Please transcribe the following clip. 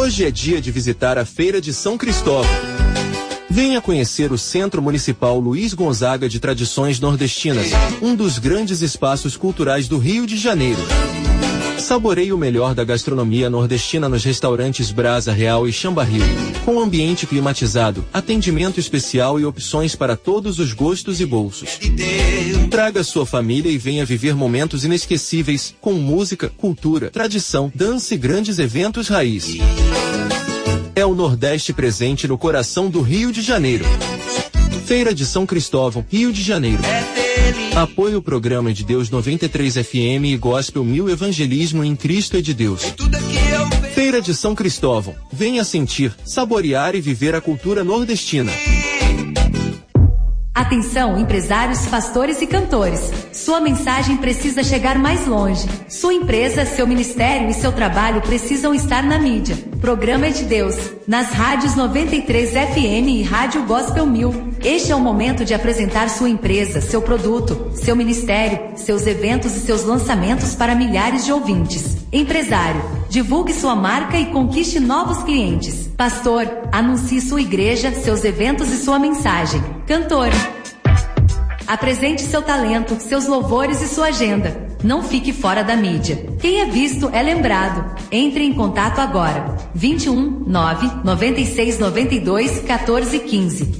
Hoje é dia de visitar a Feira de São Cristóvão. Venha conhecer o Centro Municipal Luiz Gonzaga de Tradições Nordestinas, um dos grandes espaços culturais do Rio de Janeiro. Saboreie o melhor da gastronomia nordestina nos restaurantes Brasa Real e Chambarril, com ambiente climatizado, atendimento especial e opções para todos os gostos e bolsos. Traga sua família e venha viver momentos inesquecíveis, com música, cultura, tradição, dança e grandes eventos raiz. É o Nordeste presente no coração do Rio de Janeiro. Feira de São Cristóvão, Rio de Janeiro. Apoie o programa de Deus 93 FM e Gospel 1000 Evangelismo em Cristo é de Deus. Feira de São Cristóvão. Venha sentir, saborear e viver a cultura nordestina. Atenção, empresários, pastores e cantores. Sua mensagem precisa chegar mais longe. Sua empresa, seu ministério e seu trabalho precisam estar na mídia. Programa é de Deus, nas rádios 93 FM e Rádio Gospel 1000. Este é o momento de apresentar sua empresa, seu produto, seu ministério, seus eventos e seus lançamentos para milhares de ouvintes. Empresário, divulgue sua marca e conquiste novos clientes. Pastor, anuncie sua igreja, seus eventos e sua mensagem. Cantor, apresente seu talento, seus louvores e sua agenda. Não fique fora da mídia. Quem é visto é lembrado. Entre em contato agora. 21 9 96 92 14 15.